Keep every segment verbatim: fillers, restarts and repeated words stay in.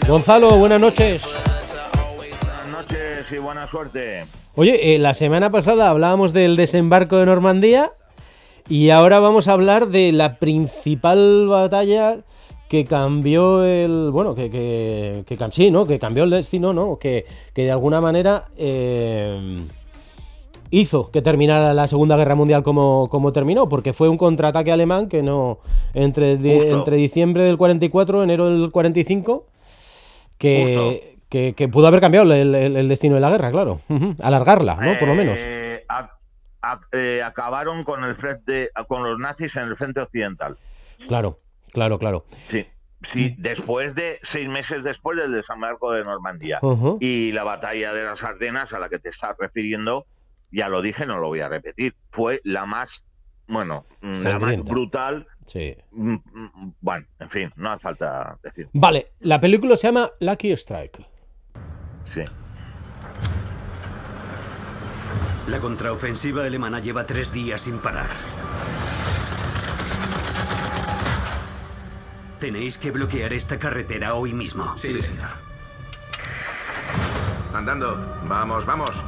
Gonzalo, buenas noches. Buenas noches y buena suerte. Oye, eh, la semana pasada hablábamos del desembarco de Normandía y ahora vamos a hablar de la principal batalla que cambió el... Bueno, que, que, que, que sí, ¿no? Que cambió el destino, ¿no? Que, que de alguna manera eh, hizo que terminara la Segunda Guerra Mundial como, como terminó, porque fue un contraataque alemán que no... Entre, de, entre diciembre del cuarenta y cuatro, enero del cuarenta y cinco, que... Que, que pudo haber cambiado el, el, el destino de la guerra, claro. Uh-huh. Alargarla, ¿no? Por lo menos. Eh, a, a, eh, acabaron con el frente, con los nazis en el frente occidental. Claro, claro, claro. Sí, sí, después de seis meses después del desembarco de Normandía. Uh-huh. Y la batalla de las Ardenas, a la que te estás refiriendo, ya lo dije, no lo voy a repetir, fue la más, bueno, Sangrienta. la más brutal. Sí. Bueno, en fin, no hace falta decir. Vale, la película se llama Lucky Strike. Sí. La contraofensiva alemana lleva tres días sin parar. Tenéis que bloquear esta carretera hoy mismo. Sí, sí, señor. Andando. Vamos, vamos.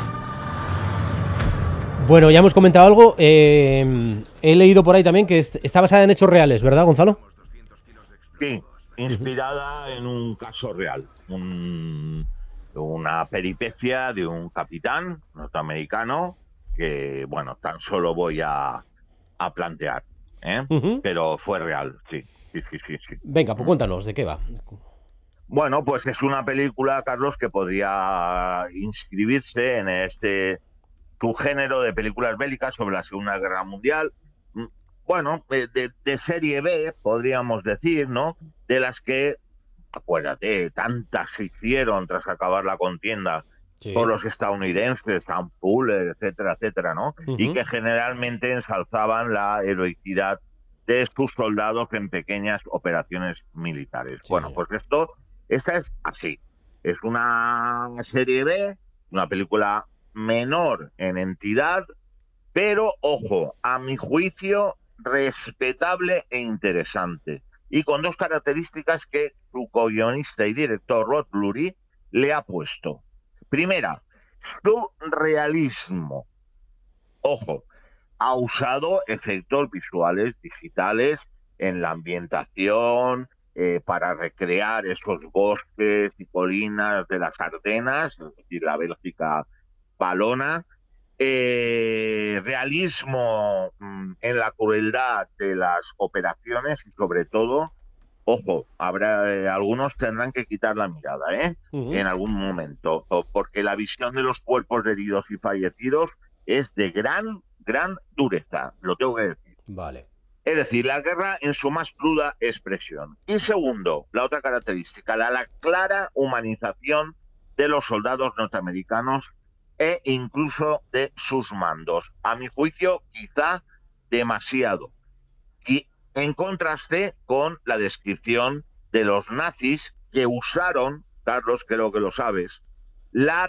Bueno, ya hemos comentado algo. Eh, he leído por ahí también que está basada en hechos reales, ¿verdad, Gonzalo? Sí, inspirada en un caso real. Un... una peripecia de un capitán norteamericano que, bueno, tan solo voy a, a plantear, ¿eh? Uh-huh. Pero fue real, sí, sí, sí, sí, sí. Venga, pues cuéntanos, ¿de qué va? Bueno, pues es una película, Carlos, que podría inscribirse en este subgénero de películas bélicas sobre la Segunda Guerra Mundial. Bueno, de, de serie B, podríamos decir, ¿no? De las que, acuérdate, tantas se hicieron tras acabar la contienda sí. por los estadounidenses, Sam Fuller, etcétera, etcétera, ¿no? Uh-huh. Y que generalmente ensalzaban la heroicidad de sus soldados en pequeñas operaciones militares. Sí. Bueno, pues esto, esta es así. Es una serie B, una película menor en entidad, pero, ojo, a mi juicio, respetable e interesante. Y con dos características que su co-guionista y director Rod Lurie le ha puesto. Primera, su realismo. Ojo, ha usado efectos visuales digitales en la ambientación eh, para recrear esos bosques y colinas de las Ardenas, es decir, la Bélgica valona. Eh, realismo mmm, en la crueldad de las operaciones y sobre todo, ojo, habrá eh, algunos tendrán que quitar la mirada, ¿eh? Uh-huh. En algún momento, porque la visión de los cuerpos de heridos y fallecidos es de gran, gran dureza, lo tengo que decir. Vale. Es decir, la guerra en su más cruda expresión. Y segundo, la otra característica, la, la clara humanización de los soldados norteamericanos e incluso de sus mandos. A mi juicio, quizá demasiado. Y en contraste con la descripción de los nazis que usaron, Carlos, creo que lo sabes, la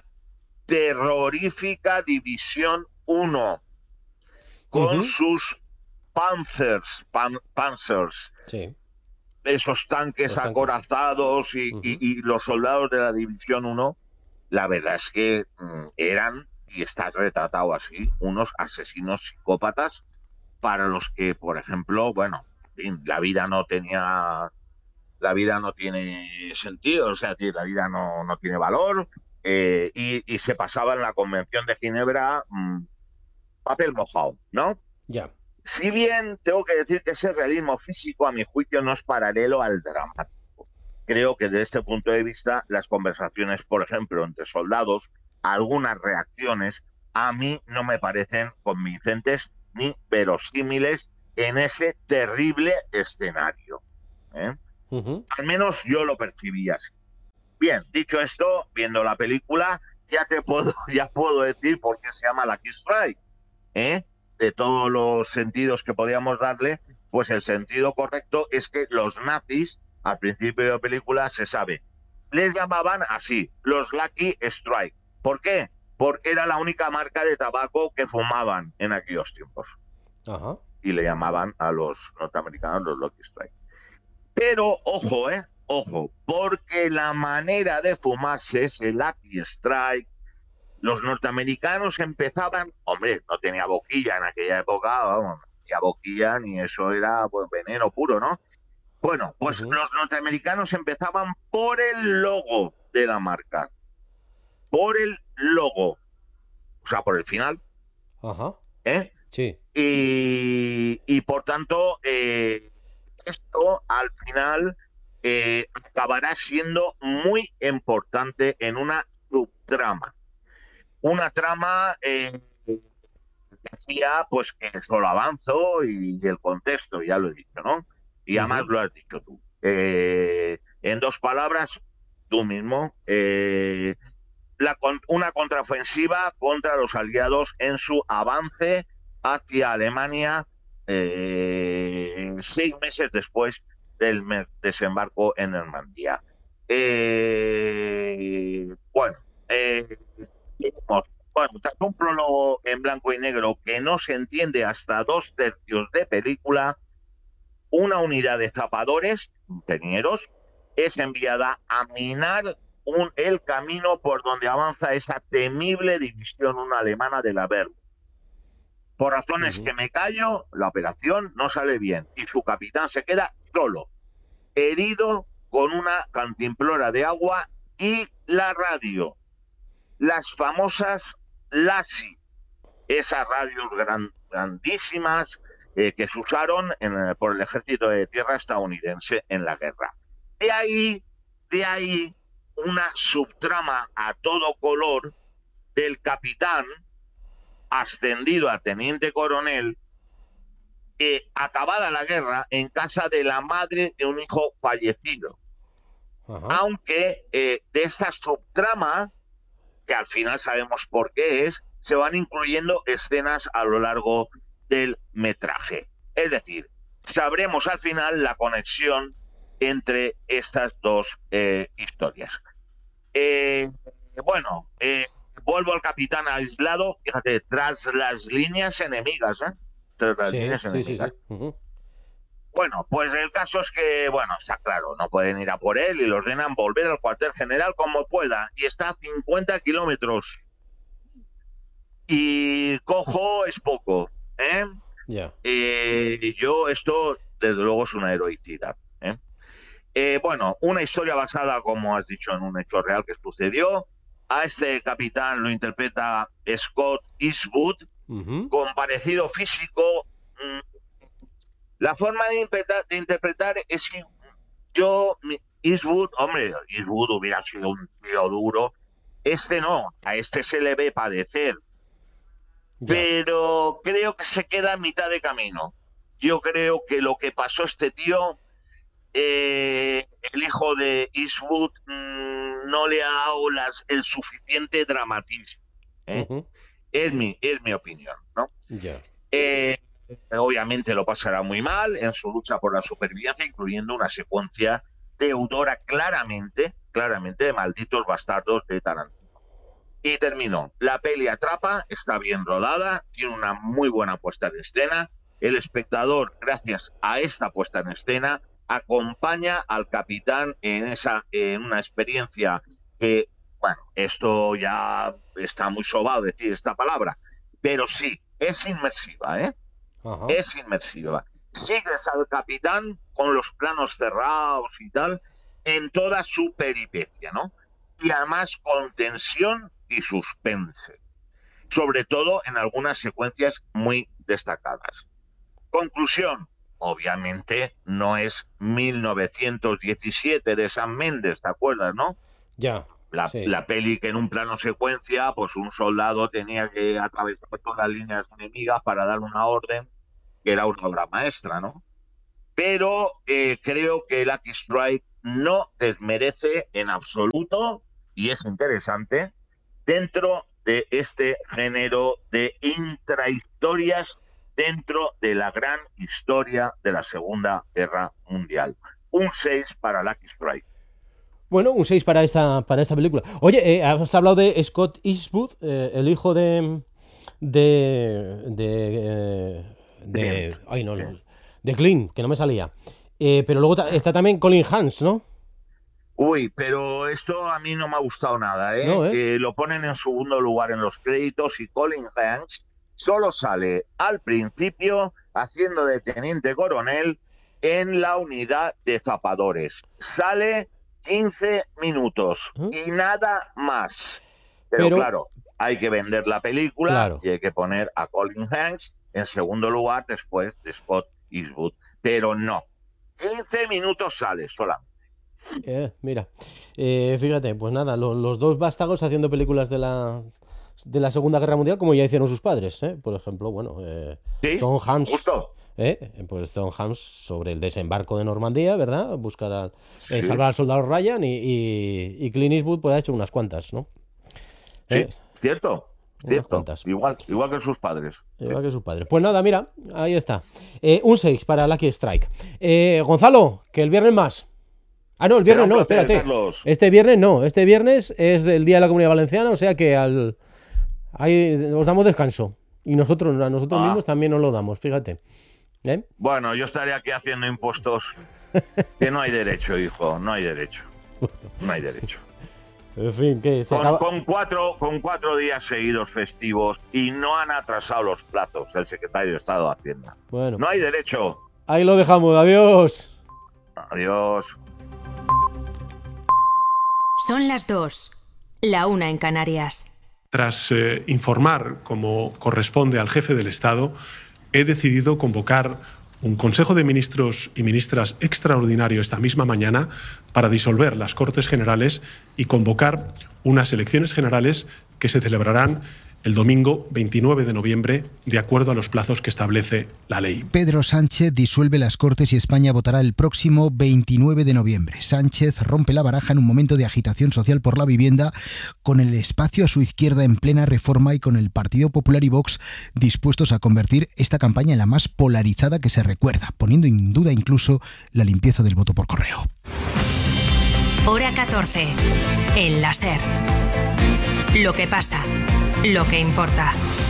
terrorífica División uno con uh-huh. sus Panzers, pan, Panzers, sí. esos tanques, tanques. acorazados y, uh-huh. y, y los soldados de la División uno. La verdad es que mmm, eran, y está retratado así, unos asesinos psicópatas para los que, por ejemplo, bueno, la vida no tenía, la vida no tiene sentido, o sea, la vida no, no tiene valor, eh, y, y se pasaba en la Convención de Ginebra mmm, papel mojado, ¿no? Ya. Yeah. Si bien tengo que decir que ese realismo físico, a mi juicio, no es paralelo al dramático. Creo que desde este punto de vista, las conversaciones, por ejemplo, entre soldados, algunas reacciones, a mí no me parecen convincentes ni verosímiles en ese terrible escenario. ¿eh? Uh-huh. Al menos yo lo percibí así. Bien, dicho esto, viendo la película, ya te puedo, ya puedo decir por qué se llama Lucky Strike. ¿eh? De todos los sentidos que podíamos darle, pues el sentido correcto es que los nazis, al principio de la película se sabe, les llamaban así, los Lucky Strike. ¿Por qué? Porque era la única marca de tabaco que fumaban en aquellos tiempos. Ajá. Y le llamaban a los norteamericanos los Lucky Strike. Pero, ojo, ¿eh? ojo, porque la manera de fumarse ese Lucky Strike, los norteamericanos empezaban, hombre, no tenía boquilla en aquella época, vamos, no tenía boquilla ni eso era pues, veneno puro, ¿no? Bueno, pues Ujú. los norteamericanos empezaban por el logo de la marca, por el logo, o sea, por el final, Ajá. ¿eh? Sí. Y, y por tanto, eh, esto al final eh, acabará siendo muy importante en una subtrama. Una trama eh, que hacía pues que solo avanzo y, y el contexto, ya lo he dicho, ¿no? Y además Ujú. lo has dicho tú. Eh, en dos palabras, tú mismo, eh, la, una contraofensiva contra los aliados en su avance hacia Alemania eh, seis meses después del desembarco en Normandía. Eh, bueno, eh, bueno, tras un prólogo en blanco y negro que no se entiende hasta dos tercios de película, una unidad de zapadores, ingenieros, es enviada a minar un, el camino por donde avanza esa temible división una alemana de la Wehrmacht. Por razones Ujú. que me callo, la operación no sale bien y su capitán se queda solo, herido con una cantimplora de agua y la radio, las famosas Lassie, esas radios gran, grandísimas eh, que se usaron en, por el ejército de tierra estadounidense en la guerra. De ahí, de ahí una subtrama a todo color del capitán ascendido a teniente coronel, eh, acabada la guerra, en casa de la madre de un hijo fallecido. Ajá. Aunque eh, de esta subtrama, que al final sabemos por qué es, se van incluyendo escenas a lo largo del metraje. Es decir, sabremos al final la conexión entre estas dos eh, historias. Eh, bueno, eh, vuelvo al capitán aislado, fíjate, tras las líneas enemigas, ¿eh? Tras las Sí, líneas sí, sí, enemigas. sí. Ujú. Bueno, pues el caso es que, bueno, está claro, no pueden ir a por él y le ordenan volver al cuartel general como pueda. Y está a cincuenta kilómetros. Y cojo es poco, ¿eh? Ya. Eh, yo, esto, desde luego, es una heroicidad, ¿eh? Eh, bueno, una historia basada, como has dicho, en un hecho real que sucedió. A este capitán lo interpreta Scott Eastwood, Ujú. con parecido físico. Mmm, la forma de interpretar, de interpretar es que yo, Eastwood, hombre, Eastwood hubiera sido un tío duro. Este no, a este se le ve padecer, Ya. pero creo que se queda a mitad de camino. Yo creo que lo que pasó a este tío, eh, el hijo de Eastwood, mmm, no le ha dado las, el suficiente dramatismo. ¿eh? Ujú. Es, mi, es mi opinión, ¿no? Ya. Eh, obviamente lo pasará muy mal en su lucha por la supervivencia, incluyendo una secuencia deudora claramente, claramente de Malditos Bastardos de Tarantino. Y terminó. La peli atrapa, está bien rodada, tiene una muy buena puesta en escena. El espectador, gracias a esta puesta en escena, acompaña al capitán en, esa, en una experiencia que, bueno, esto ya está muy sobado decir esta palabra, pero sí, es inmersiva, ¿eh? Ajá. Es inmersiva. Sigues al capitán con los planos cerrados y tal, en toda su peripecia, ¿no? Y además con tensión y suspense, sobre todo en algunas secuencias muy destacadas. Conclusión, obviamente no es mil novecientos diecisiete de Sam Mendes, ¿te acuerdas, no? Ya. La, Sí. la peli que en un plano secuencia, pues un soldado tenía que atravesar todas las líneas enemigas para dar una orden, que era una obra maestra, ¿no? Pero eh, creo que Lucky Strike no desmerece en absoluto, y es interesante, dentro de este género de intrahistorias dentro de la gran historia de la Segunda Guerra Mundial. Un seis para Lucky Strike. Bueno, un seis para esta, para esta película. Oye, eh, has hablado de Scott Eastwood, eh, el hijo de. de. de. eh, Clint, de. Ay, no, sí. no. De Clint, que no me salía. Eh, pero luego ta- está también Colin Hans, ¿no? Uy, pero esto a mí no me ha gustado nada, ¿eh? No, ¿eh? Eh, lo ponen en segundo lugar en los créditos y Colin Hanks solo sale al principio haciendo de teniente coronel en la unidad de zapadores. Sale quince minutos ¿Mm? y nada más. Pero, Pero- claro, hay que vender la película Claro. y hay que poner a Colin Hanks en segundo lugar después de Scott Eastwood. Pero no, quince minutos sale solamente. Eh, mira, eh, fíjate, pues nada, lo- los dos vástagos haciendo películas de la, de la Segunda Guerra Mundial como ya hicieron sus padres, ¿eh? Por ejemplo, bueno, eh, ¿Sí? Tom Hanks, ¿Justo? ¿eh? Pues Tom Hanks sobre el desembarco de Normandía, ¿verdad? Buscar al, eh, Sí. salvar al soldado Ryan y, y, y Clint Eastwood pues ha hecho unas cuantas, ¿no? Sí, ¿Eh? cierto, Unas cierto. cuantas. Igual, igual que sus padres. Sí. Igual que sus padres. Pues nada, mira, ahí está. Eh, un seis para Lucky Strike. Eh, Gonzalo, que el viernes más. Ah, no, el viernes Será un no, placer, espérate. Carlos. Este viernes no, este viernes es el Día de la Comunidad Valenciana, o sea que al ahí os damos descanso. Y nosotros, a nosotros Ah. mismos también nos lo damos, fíjate. ¿Eh? Bueno, yo estaré aquí haciendo impuestos que no hay derecho, hijo, no hay derecho. No hay derecho. En fin, que se Con, acaba. con cuatro, con cuatro días seguidos festivos y no han atrasado los platos el secretario de Estado de Hacienda. Bueno, No hay derecho. ahí lo dejamos, adiós. Adiós. Son las dos, la una en Canarias. Tras eh, informar, como corresponde al jefe del Estado, he decidido convocar un Consejo de Ministros y Ministras extraordinario esta misma mañana para disolver las Cortes Generales y convocar unas elecciones generales que se celebrarán el domingo veintinueve de noviembre, de acuerdo a los plazos que establece la ley. Pedro Sánchez disuelve las Cortes y España votará el próximo veintinueve de noviembre. Sánchez rompe la baraja en un momento de agitación social por la vivienda, con el espacio a su izquierda en plena reforma y con el Partido Popular y Vox dispuestos a convertir esta campaña en la más polarizada que se recuerda, poniendo en duda incluso la limpieza del voto por correo. Hora catorce, en la SER. Lo que pasa, lo que importa.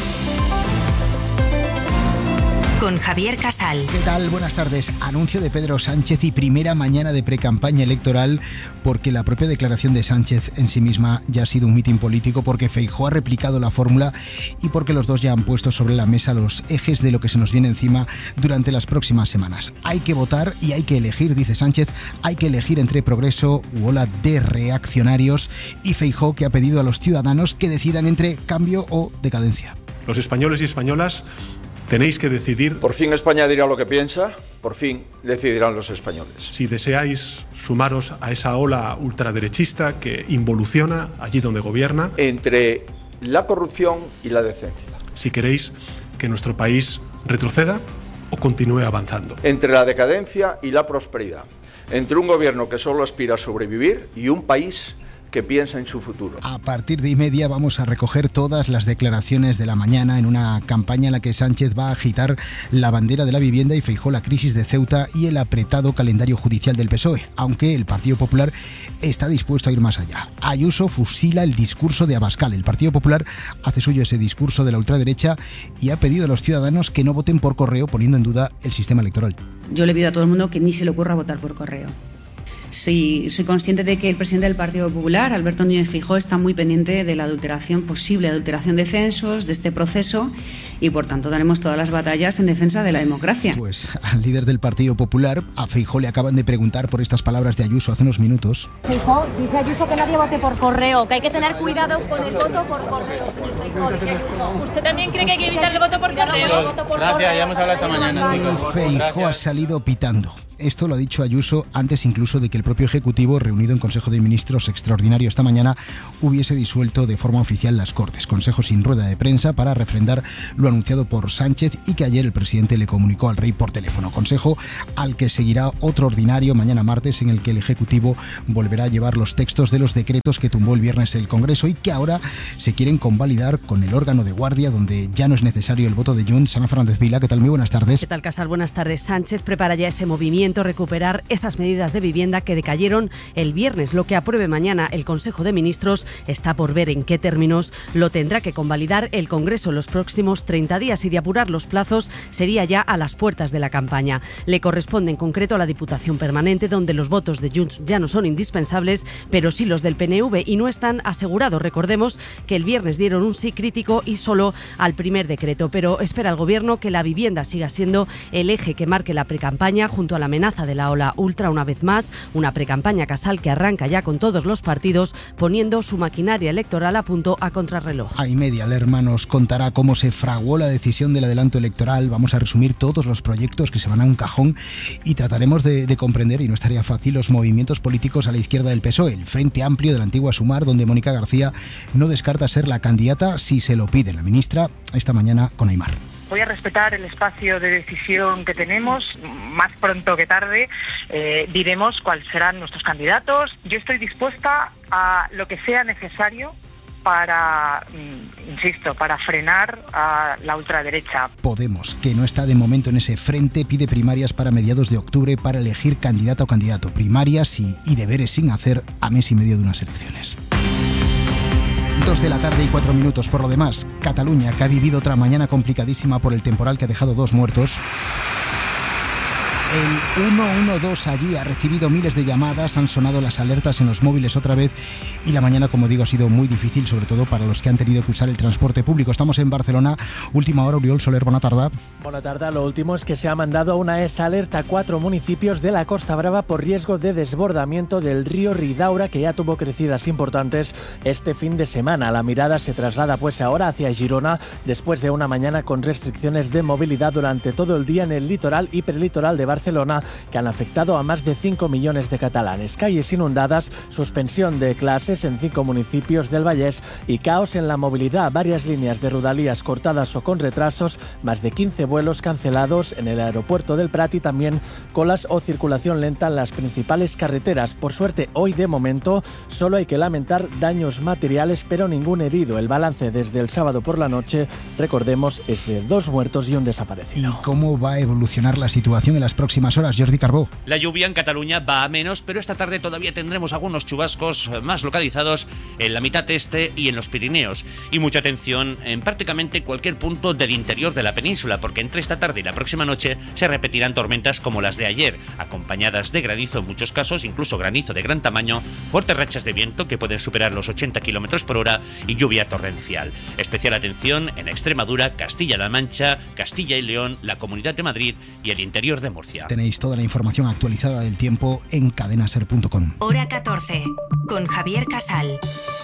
Con Javier Casal. ¿Qué tal? Buenas tardes. Anuncio de Pedro Sánchez y primera mañana de precampaña electoral, porque la propia declaración de Sánchez en sí misma ya ha sido un mitin político, porque Feijóo ha replicado la fórmula y porque los dos ya han puesto sobre la mesa los ejes de lo que se nos viene encima durante las próximas semanas. Hay que votar y hay que elegir, dice Sánchez, hay que elegir entre progreso u ola de reaccionarios, y Feijóo, que ha pedido a los ciudadanos que decidan entre cambio o decadencia. Los españoles y españolas tenéis que decidir Por fin España dirá lo que piensa, por fin decidirán los españoles. si deseáis sumaros a esa ola ultraderechista que involuciona allí donde gobierna, Entre la corrupción y la decencia. si queréis que nuestro país retroceda o continúe avanzando. Entre la decadencia y la prosperidad. Entre un gobierno que solo aspira a sobrevivir y un país que piensa en su futuro. A partir de y media vamos a recoger todas las declaraciones de la mañana en una campaña en la que Sánchez va a agitar la bandera de la vivienda y Feijóo la crisis de Ceuta y el apretado calendario judicial del P S O E, aunque el Partido Popular está dispuesto a ir más allá. Ayuso fusila el discurso de Abascal. El Partido Popular hace suyo ese discurso de la ultraderecha y ha pedido a los ciudadanos que no voten por correo, poniendo en duda el sistema electoral. Yo le pido a todo el mundo que ni se le ocurra votar por correo. Sí, soy consciente de que el presidente del Partido Popular, Alberto Núñez Feijóo, está muy pendiente de la adulteración, posible adulteración de censos, de este proceso, y por tanto daremos todas las batallas en defensa de la democracia. Pues al líder del Partido Popular, a Feijóo, le acaban de preguntar por estas palabras de Ayuso hace unos minutos. Feijóo, dice Ayuso que nadie vote por correo, que hay que tener cuidado con el voto por correo. Feijóo, dice Ayuso. ¿Usted también cree que hay que evitar el voto por correo? Gracias, ya hemos hablado esta mañana. Feijóo ha salido pitando. Esto lo ha dicho Ayuso antes incluso de que el propio Ejecutivo, reunido en Consejo de Ministros extraordinario esta mañana, hubiese disuelto de forma oficial las Cortes. Consejo sin rueda de prensa para refrendar lo anunciado por Sánchez y que ayer el presidente le comunicó al rey por teléfono. Consejo al que seguirá otro ordinario mañana martes, en el que el Ejecutivo volverá a llevar los textos de los decretos que tumbó el viernes el Congreso y que ahora se quieren convalidar con el órgano de guardia, donde ya no es necesario el voto de Junts. Ana Fernández Vila, ¿qué tal? Muy buenas tardes. ¿Qué tal, Casal? Buenas tardes. Sánchez prepara ya ese movimiento Ayuntamiento recuperar esas medidas de vivienda que decayeron el viernes. Lo que apruebe mañana el Consejo de Ministros está por ver en qué términos lo tendrá que convalidar el Congreso en los próximos treinta días y de apurar los plazos sería ya a las puertas de la campaña. Le corresponde en concreto a la Diputación Permanente, donde los votos de Junts ya no son indispensables, pero sí los del P N V y no están asegurados. Recordemos que el viernes dieron un sí crítico y solo al primer decreto, pero espera el Gobierno que la vivienda siga siendo el eje que marque la precampaña junto a la amenaza de la ola ultra una vez más, una precampaña Casal que arranca ya con todos los partidos poniendo su maquinaria electoral a punto a contrarreloj. A y media, Lerma nos contará cómo se fraguó la decisión del adelanto electoral. Vamos a resumir todos los proyectos que se van a un cajón y trataremos de, de comprender, y no estaría fácil, los movimientos políticos a la izquierda del P S O E, el Frente Amplio de la antigua Sumar, donde Mónica García no descarta ser la candidata si se lo pide la ministra esta mañana con Aimar. Voy a respetar el espacio de decisión que tenemos. Más pronto que tarde eh, diremos cuáles serán nuestros candidatos. Yo estoy dispuesta a lo que sea necesario para, insisto, para frenar a la ultraderecha. Podemos, que no está de momento en ese frente, pide primarias para mediados de octubre para elegir candidata o candidato. Primarias y, y deberes sin hacer a mes y medio de unas elecciones. Dos de la tarde y cuatro minutos. Por lo demás, Cataluña, que ha vivido otra mañana complicadísima por el temporal que ha dejado dos muertos. El uno uno dos allí ha recibido miles de llamadas, han sonado las alertas en los móviles otra vez y la mañana, como digo, ha sido muy difícil, sobre todo para los que han tenido que usar el transporte público. Estamos en Barcelona, última hora. Oriol Soler, buena tarde. Buena tarde. Lo último es que se ha mandado una esa alerta a cuatro municipios de la Costa Brava por riesgo de desbordamiento del río Ridaura, que ya tuvo crecidas importantes este fin de semana. La mirada se traslada pues ahora hacia Girona, después de una mañana con restricciones de movilidad durante todo el día en el litoral y prelitoral de Barcelona. Barcelona, que han afectado a más de cinco millones de catalanes. Calles inundadas, suspensión de clases en cinco municipios del Vallès y caos en la movilidad. Varias líneas de Rodalies cortadas o con retrasos, más de quince vuelos cancelados en el aeropuerto del Prat y también colas o circulación lenta en las principales carreteras. Por suerte, hoy de momento solo hay que lamentar daños materiales, pero ningún herido. El balance desde el sábado por la noche, recordemos, es de dos muertos y un desaparecido. ¿Y cómo va a evolucionar la situación en las próximas horas, Jordi Carbó? La lluvia en Cataluña va a menos, pero esta tarde todavía tendremos algunos chubascos más localizados en la mitad este y en los Pirineos. Y mucha atención en prácticamente cualquier punto del interior de la península, porque entre esta tarde y la próxima noche se repetirán tormentas como las de ayer, acompañadas de granizo en muchos casos, incluso granizo de gran tamaño, fuertes rachas de viento que pueden superar los ochenta kilómetros por hora y lluvia torrencial. Especial atención en Extremadura, Castilla-La Mancha, Castilla y León, la Comunidad de Madrid y el interior de Murcia. Tenéis toda la información actualizada del tiempo en cadenaser punto com. Hora catorce, con Javier Casal.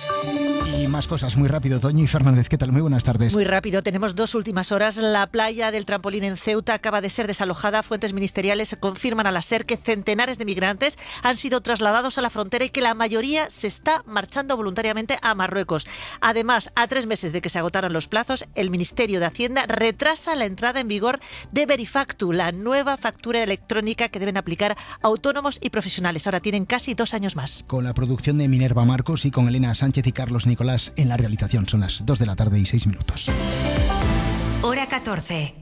Y más cosas muy rápido. Toñi Fernández, ¿qué tal? Muy buenas tardes. Muy rápido, tenemos dos últimas horas. La playa del Trampolín en Ceuta acaba de ser desalojada. Fuentes ministeriales confirman a la SER que centenares de migrantes han sido trasladados a la frontera y que la mayoría se está marchando voluntariamente a Marruecos. Además, a tres meses de que se agotaran los plazos, el Ministerio de Hacienda retrasa la entrada en vigor de Verifactu, la nueva factura electrónica que deben aplicar autónomos y profesionales. Ahora tienen casi dos años más. Con la producción de Minerva Marcos y con Elena Sánchez y Carlos Nicolás en la realización. Son las dos de la tarde y seis minutos. Hora catorce.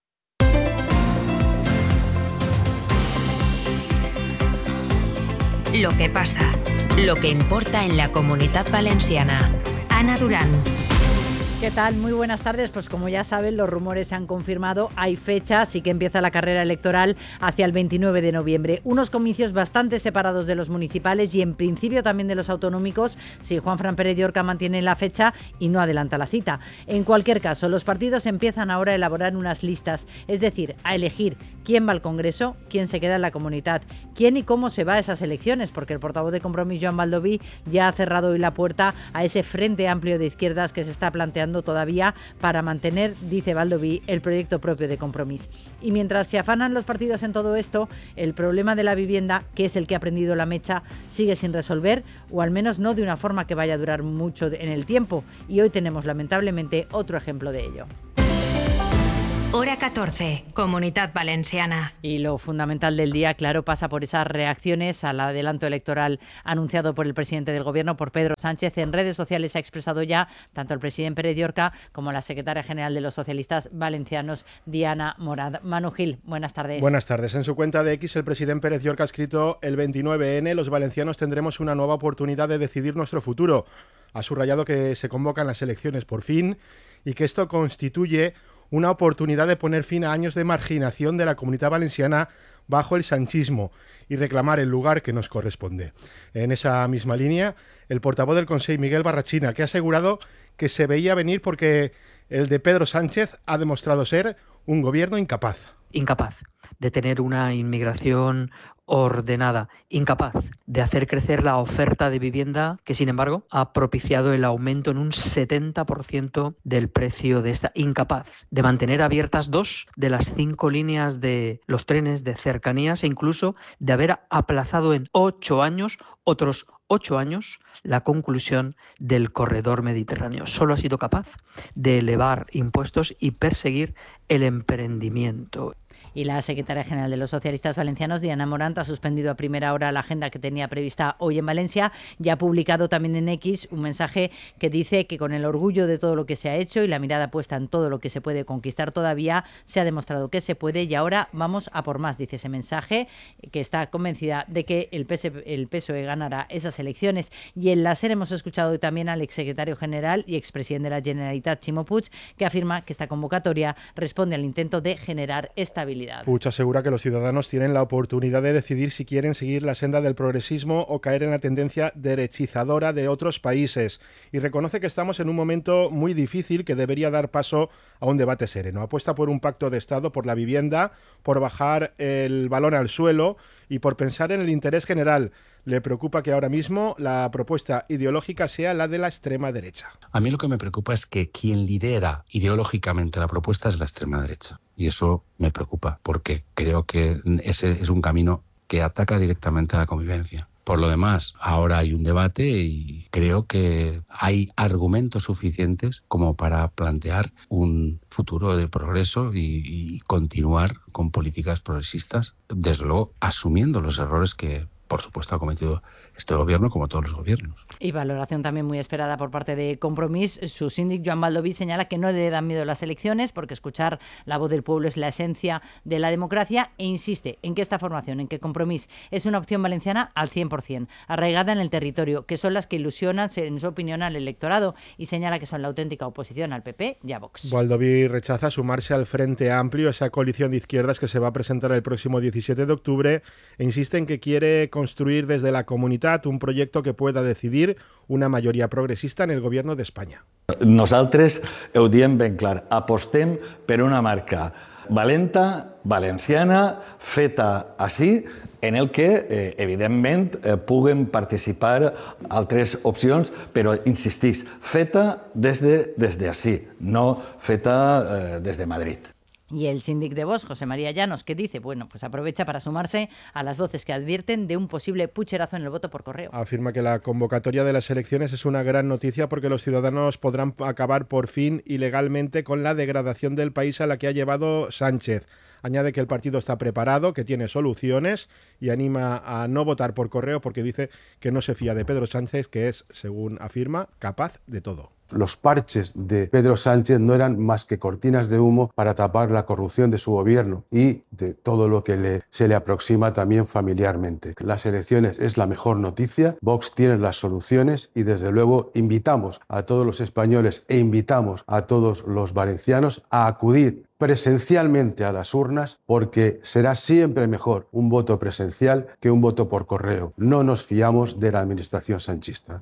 Lo que pasa, lo que importa en la Comunitat Valenciana. Ana Durán. ¿Qué tal? Muy buenas tardes. Pues como ya saben, los rumores se han confirmado. Hay fecha, así que empieza la carrera electoral hacia el veintinueve de noviembre. Unos comicios bastante separados de los municipales y en principio también de los autonómicos, si Juanfran Pérez de Orca mantiene la fecha y no adelanta la cita. En cualquier caso, los partidos empiezan ahora a elaborar unas listas, es decir, a elegir quién va al Congreso, quién se queda en la Comunitat, quién y cómo se va a esas elecciones, porque el portavoz de Compromís, Joan Baldoví, ya ha cerrado hoy la puerta a ese frente amplio de izquierdas que se está planteando todavía para mantener, dice Baldoví, el proyecto propio de Compromís. Y mientras se afanan los partidos en todo esto, el problema de la vivienda, que es el que ha prendido la mecha, sigue sin resolver, o al menos no de una forma que vaya a durar mucho en el tiempo. Y hoy tenemos lamentablemente otro ejemplo de ello. Hora catorce, Comunitat Valenciana. Y lo fundamental del día, claro, pasa por esas reacciones al adelanto electoral anunciado por el presidente del Gobierno, por Pedro Sánchez. En redes sociales ha expresado ya tanto el presidente Pérez Llorca como la secretaria general de los socialistas valencianos, Diana Morant. Manu Gil, buenas tardes. Buenas tardes. En su cuenta de X, el presidente Pérez Llorca ha escrito: el veintinueve ene, los valencianos tendremos una nueva oportunidad de decidir nuestro futuro. Ha subrayado que se convocan las elecciones por fin y que esto constituye una oportunidad de poner fin a años de marginación de la Comunitat Valenciana bajo el sanchismo y reclamar el lugar que nos corresponde. En esa misma línea, el portavoz del Consell, Miguel Barrachina, que ha asegurado que se veía venir porque el de Pedro Sánchez ha demostrado ser un gobierno incapaz. Incapaz de tener una inmigración ordenada, incapaz de hacer crecer la oferta de vivienda, que sin embargo ha propiciado el aumento en un setenta por ciento del precio de esta, incapaz de mantener abiertas dos de las cinco líneas de los trenes de cercanías e incluso de haber aplazado en ocho años, otros ocho años, la conclusión del corredor mediterráneo. Solo ha sido capaz de elevar impuestos y perseguir el emprendimiento. Y la secretaria general de los socialistas valencianos, Diana Morant, ha suspendido a primera hora la agenda que tenía prevista hoy en Valencia y ha publicado también en X un mensaje que dice que con el orgullo de todo lo que se ha hecho y la mirada puesta en todo lo que se puede conquistar todavía, se ha demostrado que se puede y ahora vamos a por más, dice ese mensaje, que está convencida de que el P S E, el P S O E ganará esas elecciones. Y en la SER hemos escuchado hoy también al exsecretario general y expresidente de la Generalitat, Ximo Puig, que afirma que esta convocatoria responde al intento de generar estabilidad. Puig asegura que los ciudadanos tienen la oportunidad de decidir si quieren seguir la senda del progresismo o caer en la tendencia derechizadora de otros países y reconoce que estamos en un momento muy difícil que debería dar paso a un debate sereno. Apuesta por un pacto de Estado, por la vivienda, por bajar el balón al suelo y por pensar en el interés general. Le preocupa que ahora mismo la propuesta ideológica sea la de la extrema derecha. A mí lo que me preocupa es que quien lidera ideológicamente la propuesta es la extrema derecha. Y eso me preocupa, porque creo que ese es un camino que ataca directamente a la convivencia. Por lo demás, ahora hay un debate y creo que hay argumentos suficientes como para plantear un futuro de progreso y, y continuar con políticas progresistas, desde luego asumiendo los errores que, por supuesto, ha cometido este gobierno, como todos los gobiernos. Y valoración también muy esperada por parte de Compromís. Su síndic, Joan Baldoví, señala que no le dan miedo las elecciones porque escuchar la voz del pueblo es la esencia de la democracia e insiste en que esta formación, en que Compromís es una opción valenciana al cien por ciento, arraigada en el territorio, que son las que ilusionan, en su opinión, al electorado y señala que son la auténtica oposición al P P y a Vox. Baldoví rechaza sumarse al Frente Amplio, esa coalición de izquierdas que se va a presentar el próximo diecisiete de octubre e insiste en que quiere construir desde la comunitat un proyecto que pueda decidir una mayoría progresista en el gobierno de España. Nosaltres ho diem ben clar, apostem per una marca valenta, valenciana, feta així, en el que, eh, evidentment, eh, puguen participar altres opcions, però, insistís, feta des de, des de així, no feta eh, des de Madrid. Y el síndic de Vox, José María Llanos, que dice, bueno, pues aprovecha para sumarse a las voces que advierten de un posible pucherazo en el voto por correo. Afirma que la convocatoria de las elecciones es una gran noticia porque los ciudadanos podrán acabar por fin y legalmente con la degradación del país a la que ha llevado Sánchez. Añade que el partido está preparado, que tiene soluciones y anima a no votar por correo porque dice que no se fía de Pedro Sánchez, que es, según afirma, capaz de todo. Los parches de Pedro Sánchez no eran más que cortinas de humo para tapar la corrupción de su gobierno y de todo lo que le, se le aproxima también familiarmente. Las elecciones es la mejor noticia, Vox tiene las soluciones y desde luego invitamos a todos los españoles e invitamos a todos los valencianos a acudir presencialmente a las urnas porque será siempre mejor un voto presencial que un voto por correo. No nos fiamos de la administración sanchista.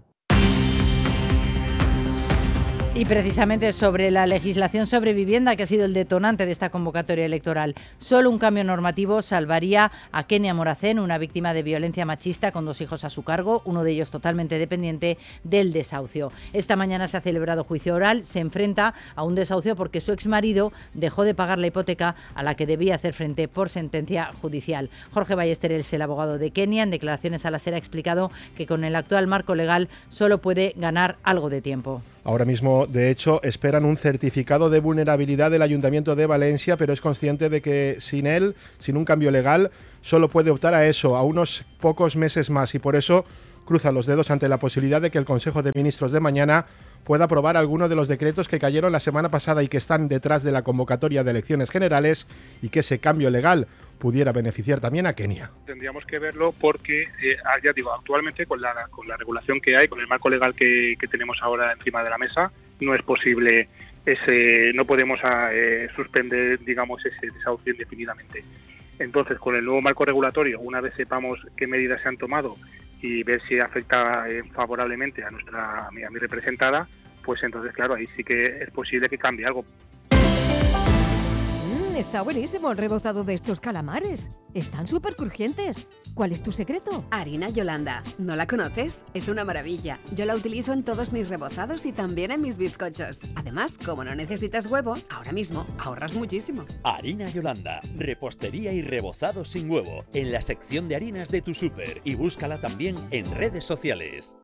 Y precisamente sobre la legislación sobre vivienda, que ha sido el detonante de esta convocatoria electoral. Solo un cambio normativo salvaría a Kenia Moracén, una víctima de violencia machista con dos hijos a su cargo, uno de ellos totalmente dependiente del desahucio. Esta mañana se ha celebrado juicio oral, se enfrenta a un desahucio porque su exmarido dejó de pagar la hipoteca a la que debía hacer frente por sentencia judicial. Jorge Ballester es el abogado de Kenia. En declaraciones a la SER ha explicado que con el actual marco legal solo puede ganar algo de tiempo. Ahora mismo, de hecho, esperan un certificado de vulnerabilidad del Ayuntamiento de Valencia, pero es consciente de que sin él, sin un cambio legal, solo puede optar a eso, a unos pocos meses más, y por eso cruza los dedos ante la posibilidad de que el Consejo de Ministros de mañana pueda aprobar alguno de los decretos que cayeron la semana pasada y que están detrás de la convocatoria de elecciones generales, y que ese cambio legal pudiera beneficiar también a Kenia. Tendríamos que verlo porque, eh, ya digo, actualmente con la, con la regulación que hay, con el marco legal que, que tenemos ahora encima de la mesa, no es posible, ese, no podemos eh, suspender, digamos, ese desahucio indefinidamente. Entonces, con el nuevo marco regulatorio, una vez sepamos qué medidas se han tomado y ver si afecta eh, favorablemente a nuestra a mi, a mi representada, pues entonces, claro, ahí sí que es posible que cambie algo. Está buenísimo el rebozado de estos calamares. Están súper crujientes. ¿Cuál es tu secreto? Harina Yolanda. ¿No la conoces? Es una maravilla. Yo la utilizo en todos mis rebozados y también en mis bizcochos. Además, como no necesitas huevo, ahora mismo ahorras muchísimo. Harina Yolanda. Repostería y rebozado sin huevo. En la sección de harinas de tu súper. Y búscala también en redes sociales.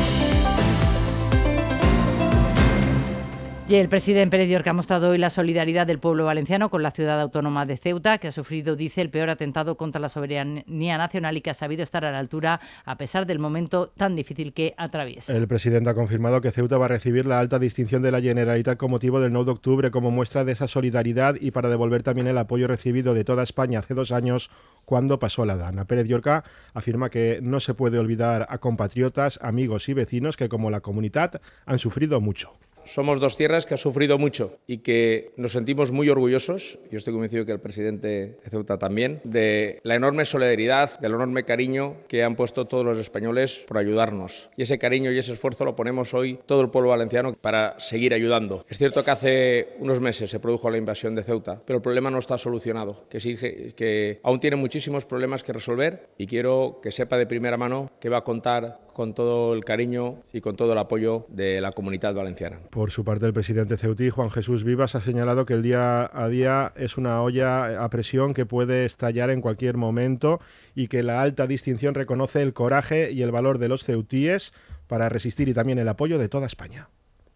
Y el presidente Pérez Llorca ha mostrado hoy la solidaridad del pueblo valenciano con la ciudad autónoma de Ceuta, que ha sufrido, dice, el peor atentado contra la soberanía nacional y que ha sabido estar a la altura a pesar del momento tan difícil que atraviesa. El presidente ha confirmado que Ceuta va a recibir la alta distinción de la Generalitat con motivo del nueve de octubre como muestra de esa solidaridad y para devolver también el apoyo recibido de toda España hace dos años cuando pasó la Dana. Pérez Llorca afirma que no se puede olvidar a compatriotas, amigos y vecinos que, como la comunidad, han sufrido mucho. Somos dos tierras que han sufrido mucho y que nos sentimos muy orgullosos, yo estoy convencido que el presidente de Ceuta también, de la enorme solidaridad, del enorme cariño que han puesto todos los españoles por ayudarnos. Y ese cariño y ese esfuerzo lo ponemos hoy todo el pueblo valenciano para seguir ayudando. Es cierto que hace unos meses se produjo la invasión de Ceuta, pero el problema no está solucionado, que, sí, que aún tiene muchísimos problemas que resolver y quiero que sepa de primera mano que va a contar con todo el cariño y con todo el apoyo de la comunidad valenciana. Por su parte, el presidente ceutí, Juan Jesús Vivas, ha señalado que el día a día es una olla a presión que puede estallar en cualquier momento y que la alta distinción reconoce el coraje y el valor de los ceutíes para resistir y también el apoyo de toda España.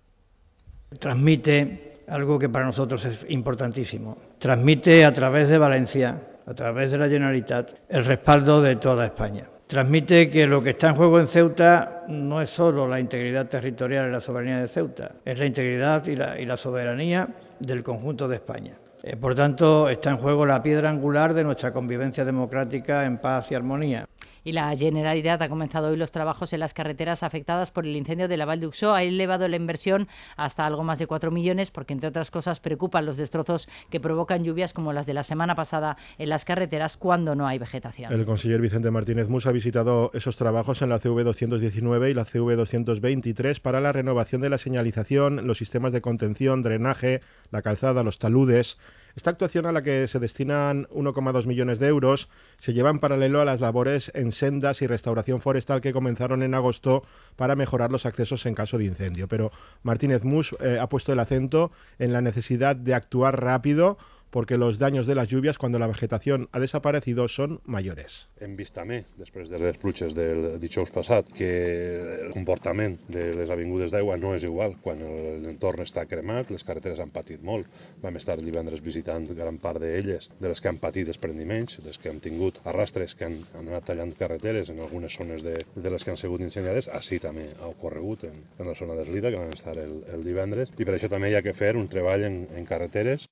Transmite algo que para nosotros es importantísimo. Transmite a través de Valencia, a través de la Generalitat, el respaldo de toda España. Transmite que lo que está en juego en Ceuta no es solo la integridad territorial y la soberanía de Ceuta, es la integridad y la, y la soberanía del conjunto de España. Eh, por tanto, está en juego la piedra angular de nuestra convivencia democrática en paz y armonía. Y la Generalitat ha comenzado hoy los trabajos en las carreteras afectadas por el incendio de la Val d'Uixó. Ha elevado la inversión hasta algo más de cuatro millones porque, entre otras cosas, preocupan los destrozos que provocan lluvias como las de la semana pasada en las carreteras cuando no hay vegetación. El conseller Vicente Martínez Mus ha visitado esos trabajos en la C V doscientos diecinueve y la C V doscientos veintitrés para la renovación de la señalización, los sistemas de contención, drenaje, la calzada, los taludes. Esta actuación, a la que se destinan uno coma dos millones de euros, se lleva en paralelo a las labores en sendas y restauración forestal que comenzaron en agosto para mejorar los accesos en caso de incendio. Pero Martínez Mus eh, ha puesto el acento en la necesidad de actuar rápido porque los daños de las lluvias cuando la vegetación ha desaparecido son mayores. Hem vist també, després de les pluges del dijous passat, que el comportament de les avingudes d'aigua no és igual. Quan l'entorn està cremat, les carreteres han patit molt. Vam estar divendres visitant gran part d'elles, de les que han patit desprendiments, des que han tingut arrastres que han, han anat tallant carreteres en algunes zones de, de les que han sigut incendiades. Així també ha ocorregut en, en la zona d'Eslida, que vam estar el, el divendres, i per això també hi ha que fer un treball en, en carreteres.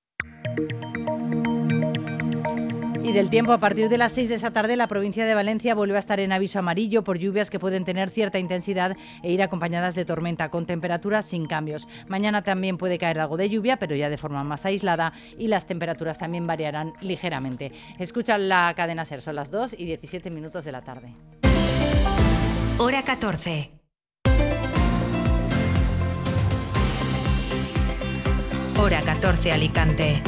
Y del tiempo, a partir de las seis de esta tarde, la provincia de Valencia vuelve a estar en aviso amarillo por lluvias que pueden tener cierta intensidad e ir acompañadas de tormenta, con temperaturas sin cambios. Mañana también puede caer algo de lluvia, pero ya de forma más aislada, y las temperaturas también variarán ligeramente. Escuchan la cadena SER, son las dos y diecisiete minutos de la tarde. Hora catorce. Hora catorce, Alicante.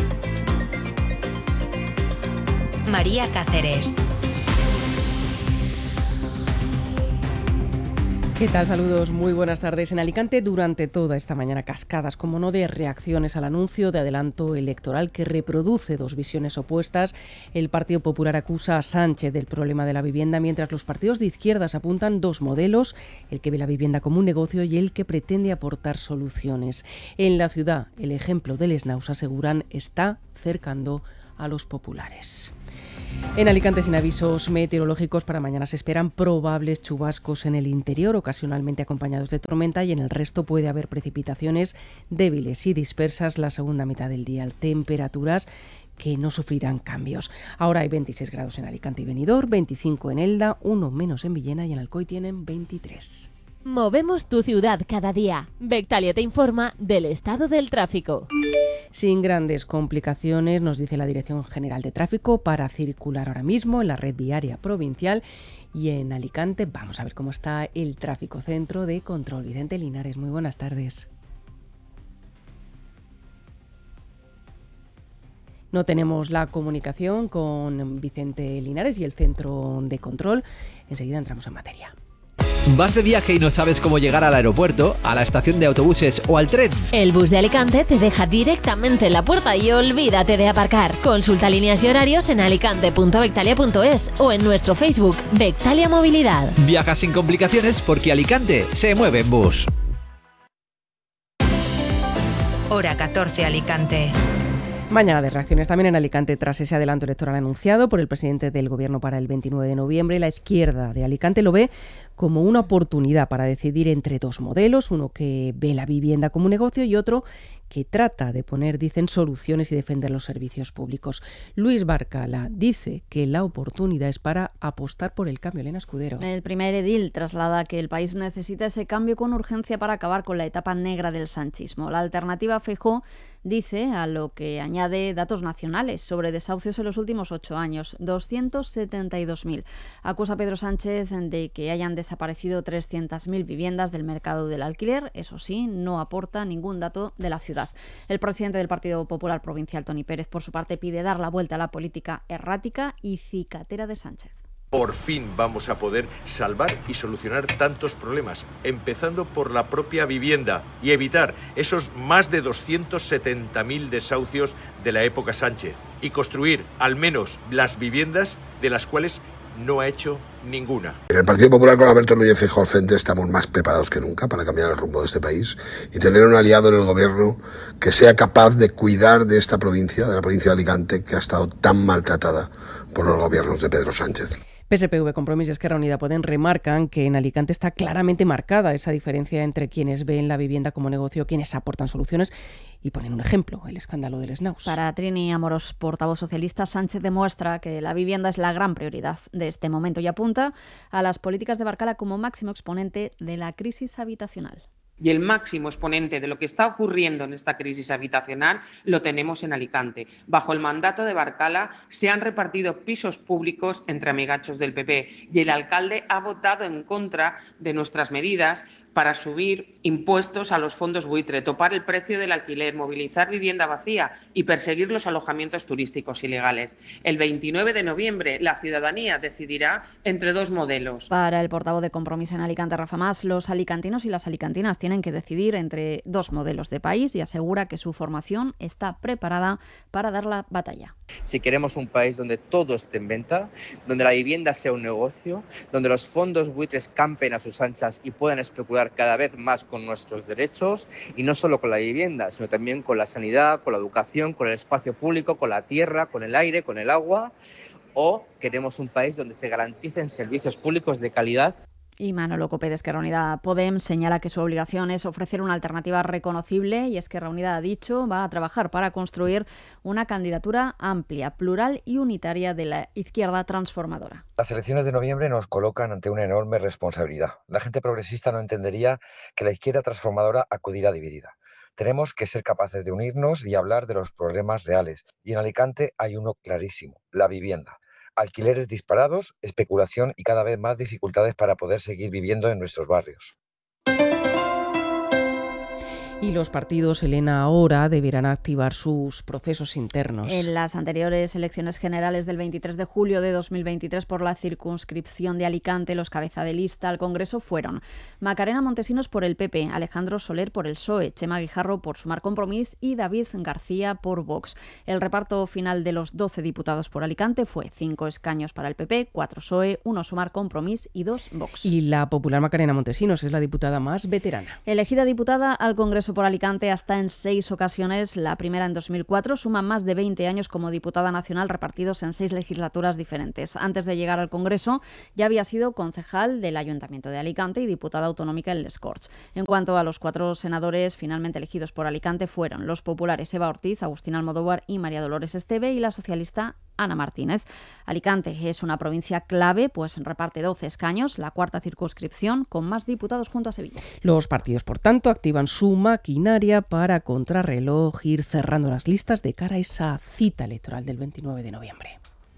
María Cáceres. ¿Qué tal? Saludos, muy buenas tardes. En Alicante, durante toda esta mañana, cascadas, como no, de reacciones al anuncio de adelanto electoral que reproduce dos visiones opuestas. El Partido Popular acusa a Sánchez del problema de la vivienda, mientras los partidos de izquierdas apuntan dos modelos, el que ve la vivienda como un negocio y el que pretende aportar soluciones. En la ciudad, el ejemplo del Snaus, aseguran, está cercando a los populares. En Alicante, sin avisos meteorológicos, para mañana se esperan probables chubascos en el interior, ocasionalmente acompañados de tormenta, y en el resto puede haber precipitaciones débiles y dispersas la segunda mitad del día. Temperaturas que no sufrirán cambios. Ahora hay veintiséis grados en Alicante y Benidorm, veinticinco en Elda, uno menos en Villena y en Alcoy tienen veintitrés. Movemos tu ciudad cada día. Bectalia te informa del estado del tráfico. Sin grandes complicaciones, nos dice la Dirección General de Tráfico, para circular ahora mismo en la red viaria provincial y en Alicante. Vamos a ver cómo está el tráfico. Centro de Control. Vicente Linares, muy buenas tardes. No tenemos la comunicación con Vicente Linares y el Centro de Control. Enseguida entramos en materia. ¿Vas de viaje y no sabes cómo llegar al aeropuerto, a la estación de autobuses o al tren? El bus de Alicante te deja directamente en la puerta y olvídate de aparcar. Consulta líneas y horarios en alicante punto bectalia punto es o en nuestro Facebook Bectalia Movilidad. Viaja sin complicaciones porque Alicante se mueve en bus. Hora catorce, Alicante. Mañana de reacciones también en Alicante tras ese adelanto electoral anunciado por el presidente del Gobierno para el veintinueve de noviembre. La izquierda de Alicante lo ve como una oportunidad para decidir entre dos modelos, uno que ve la vivienda como un negocio y otro que trata de poner, dicen, soluciones y defender los servicios públicos. Luis Barcala dice que la oportunidad es para apostar por el cambio. Elena Escudero. El primer edil traslada que el país necesita ese cambio con urgencia para acabar con la etapa negra del sanchismo. La alternativa Feijóo dice, a lo que añade datos nacionales sobre desahucios en los últimos ocho años, doscientos setenta y dos mil. Acusa a Pedro Sánchez de que hayan desaparecido trescientas mil viviendas del mercado del alquiler. Eso sí, no aporta ningún dato de la ciudad. El presidente del Partido Popular Provincial, Toni Pérez, por su parte, pide dar la vuelta a la política errática y cicatera de Sánchez. Por fin vamos a poder salvar y solucionar tantos problemas, empezando por la propia vivienda y evitar esos más de doscientos setenta mil desahucios de la época Sánchez y construir al menos las viviendas de las cuales no ha hecho ninguna. En el Partido Popular, con Alberto Núñez Feijóo al frente, estamos más preparados que nunca para cambiar el rumbo de este país y tener un aliado en el gobierno que sea capaz de cuidar de esta provincia, de la provincia de Alicante, que ha estado tan maltratada por los gobiernos de Pedro Sánchez. P S P V, Compromís y Esquerra Unida Podem remarcan que en Alicante está claramente marcada esa diferencia entre quienes ven la vivienda como negocio, quienes aportan soluciones, y ponen un ejemplo, el escándalo del Snaus. Para Trini Amorós, portavoz socialista, Sánchez demuestra que la vivienda es la gran prioridad de este momento y apunta a las políticas de Barcala como máximo exponente de la crisis habitacional. Y el máximo exponente de lo que está ocurriendo en esta crisis habitacional lo tenemos en Alicante. Bajo el mandato de Barcala se han repartido pisos públicos entre amigachos del P P y el alcalde ha votado en contra de nuestras medidas para subir impuestos a los fondos buitre, topar el precio del alquiler, movilizar vivienda vacía y perseguir los alojamientos turísticos ilegales. El veintinueve de noviembre la ciudadanía decidirá entre dos modelos. Para el portavoz de Compromís en Alicante, Rafa Mas, los alicantinos y las alicantinas tienen que decidir entre dos modelos de país y asegura que su formación está preparada para dar la batalla. Si queremos un país donde todo esté en venta, donde la vivienda sea un negocio, donde los fondos buitres campen a sus anchas y puedan especular cada vez más con nuestros derechos, y no solo con la vivienda, sino también con la sanidad, con la educación, con el espacio público, con la tierra, con el aire, con el agua, o queremos un país donde se garanticen servicios públicos de calidad. Y Manolo Copé de Esquerra Unida Podem señala que su obligación es ofrecer una alternativa reconocible y Esquerra Unida ha dicho va a trabajar para construir una candidatura amplia, plural y unitaria de la izquierda transformadora. Las elecciones de noviembre nos colocan ante una enorme responsabilidad. La gente progresista no entendería que la izquierda transformadora acudirá dividida. Tenemos que ser capaces de unirnos y hablar de los problemas reales. Y en Alicante hay uno clarísimo, la vivienda. Alquileres disparados, especulación y cada vez más dificultades para poder seguir viviendo en nuestros barrios. Y los partidos, Elena, ahora deberán activar sus procesos internos. En las anteriores elecciones generales del veintitrés de julio de dos mil veintitrés por la circunscripción de Alicante, los cabeza de lista al Congreso fueron Macarena Montesinos por el P P, Alejandro Soler por el P S O E, Chema Guijarro por Sumar Compromís y David García por Vox. El reparto final de los doce diputados por Alicante fue cinco escaños para el P P, cuatro P S O E, uno Sumar Compromís y dos Vox. Y la popular Macarena Montesinos es la diputada más veterana. Elegida diputada al Congreso por Alicante hasta en seis ocasiones, la primera en dos mil cuatro, suma más de veinte años como diputada nacional repartidos en seis legislaturas diferentes. Antes de llegar al Congreso ya había sido concejal del Ayuntamiento de Alicante y diputada autonómica en Les Corts. En cuanto a los cuatro senadores finalmente elegidos por Alicante fueron los populares Eva Ortiz, Agustín Almodóvar y María Dolores Esteve y la socialista Ana Martínez. Alicante es una provincia clave, pues reparte doce escaños, la cuarta circunscripción con más diputados junto a Sevilla. Los partidos, por tanto, activan su maquinaria para contrarreloj ir cerrando las listas de cara a esa cita electoral del veintinueve de noviembre.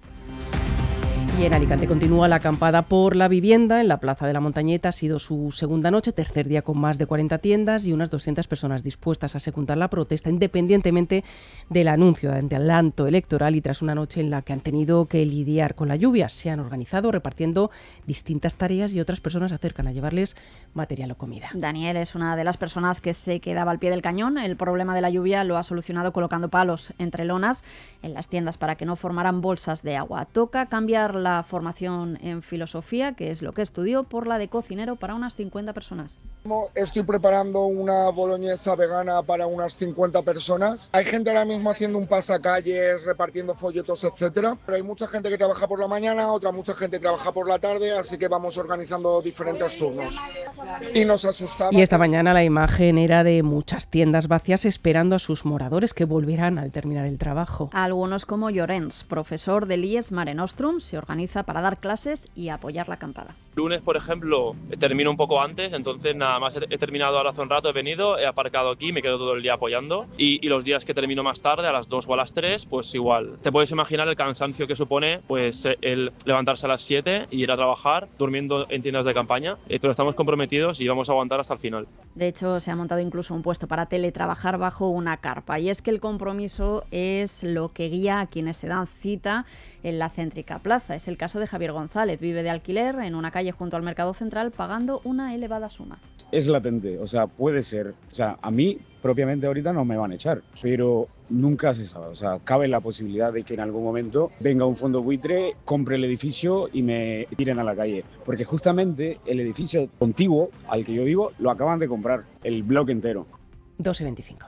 Y en Alicante continúa la acampada por la vivienda. En la Plaza de la Montañeta ha sido su segunda noche, tercer día con más de cuarenta tiendas y unas doscientas personas dispuestas a secundar la protesta, independientemente del anuncio de adelanto electoral y tras una noche en la que han tenido que lidiar con la lluvia. Se han organizado repartiendo distintas tareas y otras personas se acercan a llevarles material o comida. Daniel es una de las personas que se quedaba al pie del cañón. El problema de la lluvia lo ha solucionado colocando palos entre lonas en las tiendas para que no formaran bolsas de agua. Toca cambiar la formación en filosofía, que es lo que estudió, por la de cocinero para unas cincuenta personas. Estoy preparando una boloñesa vegana para unas cincuenta personas. Hay gente ahora mismo haciendo un pasacalles, repartiendo folletos, etcétera. Pero hay mucha gente que trabaja por la mañana, otra mucha gente trabaja por la tarde, así que vamos organizando diferentes turnos. Y nos asustaba. Y esta mañana la imagen era de muchas tiendas vacías esperando a sus moradores que volvieran al terminar el trabajo. Algunos como Llorens, profesor del I E S Mare Nostrum, se organiza para dar clases y apoyar la acampada. Lunes, por ejemplo, termino un poco antes, entonces nada más he terminado ahora hace un rato, he venido, he aparcado aquí, me quedo todo el día apoyando y, y los días que termino más tarde, a las dos o a las tres, pues igual. Te puedes imaginar el cansancio que supone pues el levantarse a las siete y ir a trabajar, durmiendo en tiendas de campaña, eh, pero estamos comprometidos y vamos a aguantar hasta el final. De hecho, se ha montado incluso un puesto para teletrabajar bajo una carpa y es que el compromiso es lo que guía a quienes se dan cita en la céntrica plaza. Es el caso de Javier González, vive de alquiler en una calle junto al Mercado Central pagando una elevada suma. Es latente, o sea, puede ser, o sea, a mí propiamente ahorita no me van a echar, pero nunca se sabe, o sea, cabe la posibilidad de que en algún momento venga un fondo buitre, compre el edificio y me tiren a la calle, porque justamente el edificio contiguo al que yo vivo lo acaban de comprar, el bloque entero. doce veinticinco.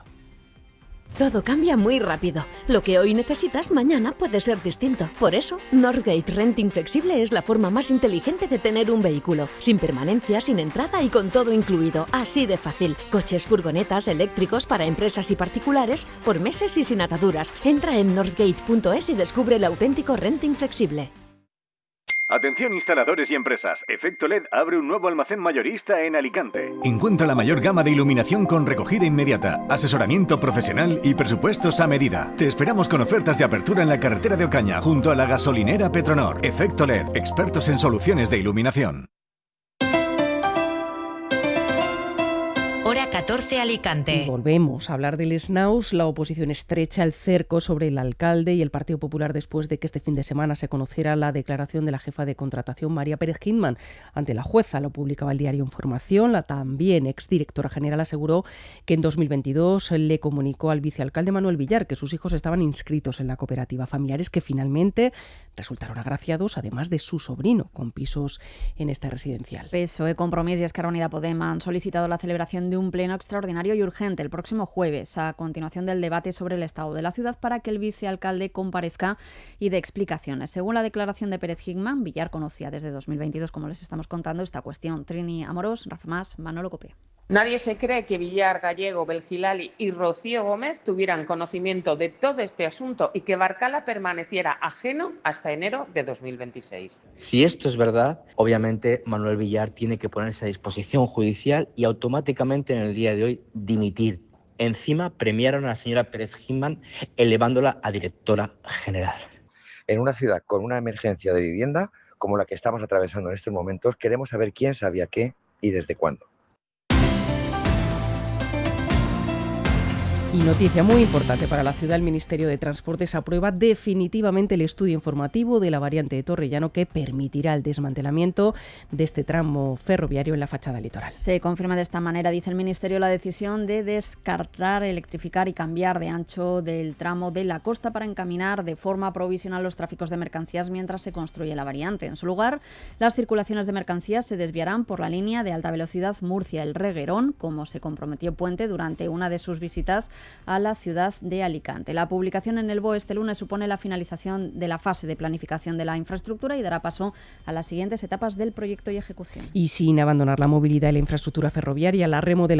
Todo cambia muy rápido. Lo que hoy necesitas, mañana puede ser distinto. Por eso, Northgate Renting Flexible es la forma más inteligente de tener un vehículo. Sin permanencia, sin entrada y con todo incluido. Así de fácil. Coches, furgonetas, eléctricos para empresas y particulares, por meses y sin ataduras. Entra en northgate punto es y descubre el auténtico renting flexible. Atención instaladores y empresas, Efecto L E D abre un nuevo almacén mayorista en Alicante. Encuentra la mayor gama de iluminación con recogida inmediata, asesoramiento profesional y presupuestos a medida. Te esperamos con ofertas de apertura en la carretera de Ocaña, junto a la gasolinera Petronor. Efecto L E D, expertos en soluciones de iluminación. Hora catorce Alicante. Y volvemos a hablar del Snaus. La oposición estrecha el cerco sobre el alcalde y el Partido Popular después de que este fin de semana se conociera la declaración de la jefa de contratación, María Pérez Hindman, ante la jueza. Lo publicaba el diario Información. La también exdirectora general aseguró que en dos mil veintidós le comunicó al vicealcalde Manuel Villar que sus hijos estaban inscritos en la cooperativa. Familiares que finalmente resultaron agraciados, además de su sobrino, con pisos en esta residencial. P S O E, Compromís y Esquerra Unida Podem han solicitado la celebración de un pleno extraordinario y urgente el próximo jueves, a continuación del debate sobre el estado de la ciudad, para que el vicealcalde comparezca y dé explicaciones. Según la declaración de Pérez Hindman, Villar conocía desde dos mil veintidós, como les estamos contando, esta cuestión. Trini Amorós, Rafa Más, Manolo Copea. Nadie se cree que Villar, Gallego, Belgilali y Rocío Gómez tuvieran conocimiento de todo este asunto y que Barcala permaneciera ajeno hasta enero de dos mil veintiséis. Si esto es verdad, obviamente Manuel Villar tiene que ponerse a disposición judicial y automáticamente en el día de hoy dimitir. Encima premiaron a la señora Pérez Hindman elevándola a directora general. En una ciudad con una emergencia de vivienda como la que estamos atravesando en estos momentos, queremos saber quién sabía qué y desde cuándo. Y noticia muy importante para la ciudad, el Ministerio de Transportes aprueba definitivamente el estudio informativo de la variante de Torrellano que permitirá el desmantelamiento de este tramo ferroviario en la fachada litoral. Se confirma de esta manera, dice el Ministerio, la decisión de descartar, electrificar y cambiar de ancho del tramo de la costa para encaminar de forma provisional los tráficos de mercancías mientras se construye la variante. En su lugar, las circulaciones de mercancías se desviarán por la línea de alta velocidad Murcia-El Reguerón, como se comprometió Puente durante una de sus visitas a la ciudad de Alicante. La publicación en el B O E este lunes supone la finalización de la fase de planificación de la infraestructura y dará paso a las siguientes etapas del proyecto y ejecución. Y sin abandonar la movilidad y la infraestructura ferroviaria, la remodelación